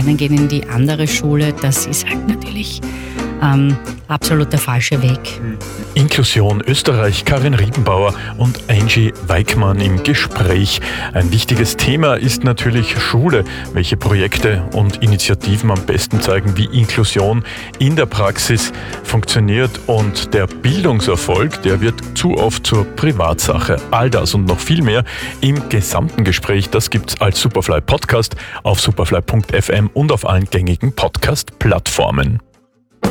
anderen gehen in die andere Schule. Das ist halt natürlich absolut der falsche Weg. Inklusion Österreich, Karin Riebenbauer und Angie Weickmann im Gespräch. Ein wichtiges Thema ist natürlich Schule. Welche Projekte und Initiativen am besten zeigen, wie Inklusion in der Praxis funktioniert, und der Bildungserfolg, der wird zu oft zur Privatsache. All das und noch viel mehr im gesamten Gespräch, das gibt's als Superfly Podcast auf superfly.fm und auf allen gängigen Podcast-Plattformen.